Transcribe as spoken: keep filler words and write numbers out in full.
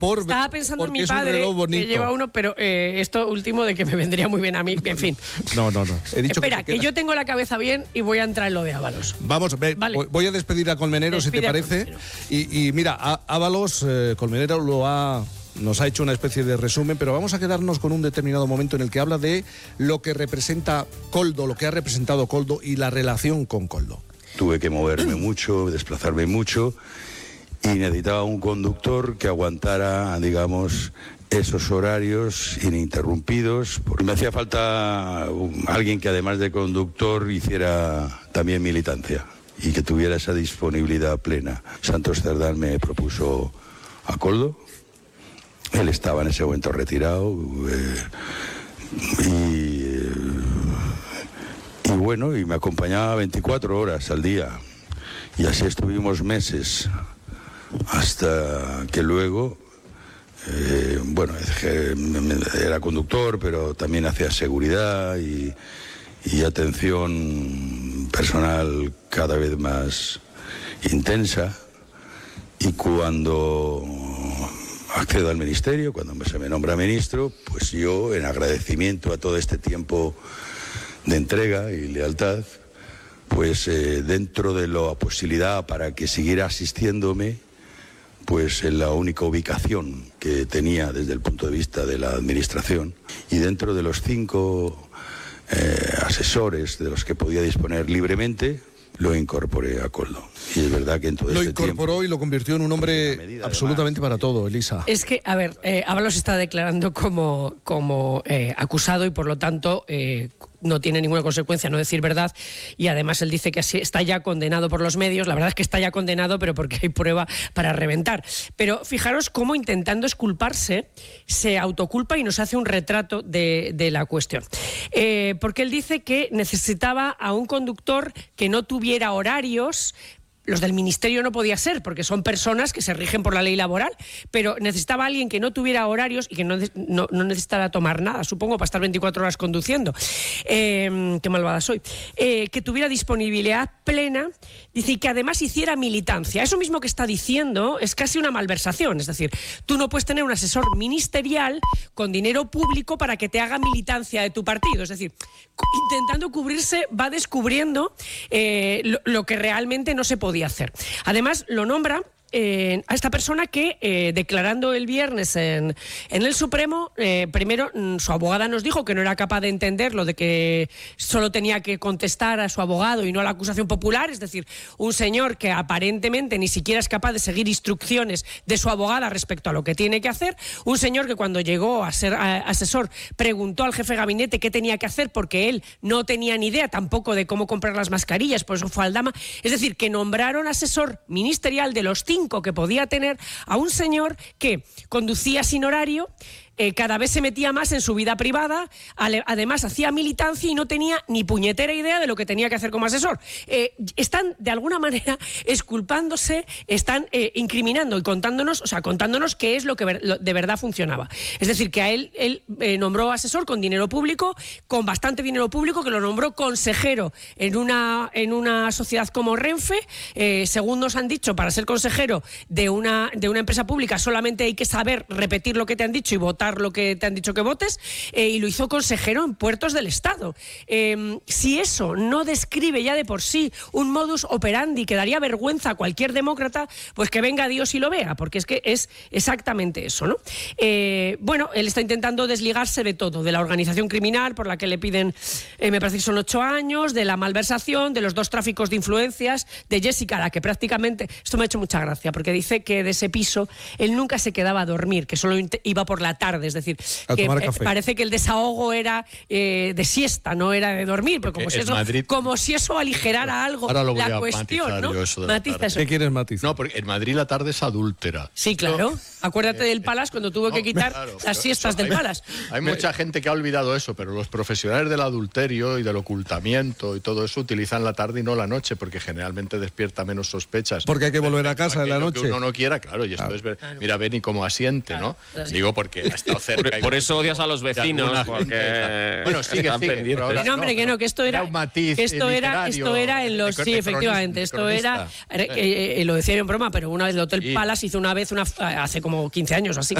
por, Estaba pensando en mi porque es un padre, reloj bonito. que lleva uno, pero eh, esto último de que me vendría muy bien a mí, en fin. No, no, no. He dicho Espera, que, que yo tengo la cabeza bien y voy a entrar en lo de Ábalos. Vamos, ve, Vale. voy a despedir a Colmenero, Despide si te a parece. Colmenero. Y, y mira, a- Ábalos, eh, Colmenero lo ha... nos ha hecho una especie de resumen, pero vamos a quedarnos con un determinado momento en el que habla de lo que representa Koldo, lo que ha representado Koldo y la relación con Koldo. Tuve que moverme mucho, desplazarme mucho y necesitaba un conductor que aguantara, digamos, esos horarios ininterrumpidos. Porque me hacía falta un- alguien que además de conductor hiciera también militancia y que tuviera esa disponibilidad plena. Santos Cerdán me propuso a Koldo. Él estaba en ese momento retirado eh, y, eh, y bueno, y me acompañaba veinticuatro horas al día. Y así estuvimos meses, hasta que luego, eh, bueno, era conductor, pero también hacía seguridad y, y atención personal cada vez más intensa. Y cuando accedo al ministerio, cuando se me nombra ministro, pues yo, en agradecimiento a todo este tiempo de entrega y lealtad, pues eh, dentro de la posibilidad para que siguiera asistiéndome, pues en la única ubicación que tenía desde el punto de vista de la administración, y dentro de los cinco eh, asesores de los que podía disponer libremente, lo incorporé a Koldo. Y es verdad que en todo Lo este incorporó tiempo, y lo convirtió en un hombre medida, absolutamente para todo, Elisa. Es que, a ver, eh, Ábalos está declarando como, como eh, acusado y por lo tanto eh, no tiene ninguna consecuencia no decir verdad, y además él dice que así está ya condenado por los medios. La verdad es que está ya condenado, pero porque hay prueba para reventar. Pero fijaros cómo, intentando exculparse, se autoculpa y nos hace un retrato de, de la cuestión. Eh, porque él dice que necesitaba a un conductor que no tuviera horarios. Los del ministerio no podía ser, porque son personas que se rigen por la ley laboral, pero necesitaba a alguien que no tuviera horarios y que no, no, no necesitara tomar nada, supongo, para estar veinticuatro horas conduciendo. Eh, qué malvada soy. Eh, que tuviera disponibilidad plena, dice, y que además hiciera militancia. Eso mismo que está diciendo es casi una malversación, es decir, tú no puedes tener un asesor ministerial con dinero público para que te haga militancia de tu partido. Es decir, intentando cubrirse, va descubriendo eh, lo, lo que realmente no se podía hacer. Además, lo nombra Eh, a esta persona que, eh, declarando el viernes en, en el Supremo, eh, primero mm, su abogada nos dijo que no era capaz de entender lo de que solo tenía que contestar a su abogado y no a la acusación popular, es decir, un señor que aparentemente ni siquiera es capaz de seguir instrucciones de su abogada respecto a lo que tiene que hacer, un señor que cuando llegó a ser a, asesor preguntó al jefe de gabinete qué tenía que hacer porque él no tenía ni idea tampoco de cómo comprar las mascarillas, por eso fue al Dama. Es decir, que nombraron asesor ministerial de los cinco que podía tener a un señor que conducía sin horario, eh, cada vez se metía más en su vida privada, ale, además hacía militancia y no tenía ni puñetera idea de lo que tenía que hacer como asesor. Eh, están de alguna manera exculpándose, están eh, incriminando y contándonos, o sea, contándonos qué es lo que ver, lo, de verdad funcionaba. Es decir, que a él, él eh, nombró asesor con dinero público, con bastante dinero público, que lo nombró consejero en una, en una sociedad como Renfe. Eh, según nos han dicho, para ser consejero de una, de una empresa pública solamente hay que saber repetir lo que te han dicho y votar lo que te han dicho que votes, eh, y lo hizo consejero en puertos del Estado. Eh, si eso no describe ya de por sí un modus operandi que daría vergüenza a cualquier demócrata, pues que venga Dios y lo vea, porque es que es exactamente eso, ¿no? Eh, bueno, él está intentando desligarse de todo, de la organización criminal por la que le piden, eh, me parece que son ocho años, de la malversación, de los dos tráficos de influencias, de Jessica, la que prácticamente, esto me ha hecho mucha gracia, porque dice que de ese piso él nunca se quedaba a dormir, que solo iba por la tarde, es decir, a que tomar eh, café. parece que el desahogo era eh, de siesta, no era de dormir, pero como si, eso, Madrid, como si eso aligerara algo ahora lo voy la a cuestión, ¿no? yo eso de la Matiza tarde. eso. ¿Qué quieres matizar? No, porque en Madrid la tarde es adúltera. Sí, claro. Acuérdate del Palace cuando tuvo que No, quitar claro, las pero siestas eso del hay- Palace. Hay mucha gente que ha olvidado eso, pero los profesionales del adulterio y del ocultamiento y todo eso utilizan la tarde y no la noche, porque generalmente despierta menos sospechas. Porque hay que volver a casa en la Aquello noche. que uno no quiera, claro, y esto Claro. es ver. Mira, Beni cómo asiente, ¿no? Claro. Digo, porque estado cerca. Por, por eso odias a los vecinos, porque bueno, sigue, están sigue, pendientes. ahora, No, hombre, que no, que esto era, era un matiz que esto era, esto era en los, de- sí, de efectivamente, esto cronista. era, eh, eh, lo decía en broma, pero una vez el Hotel Y- Palace hizo una vez, una, hace como quince años o así,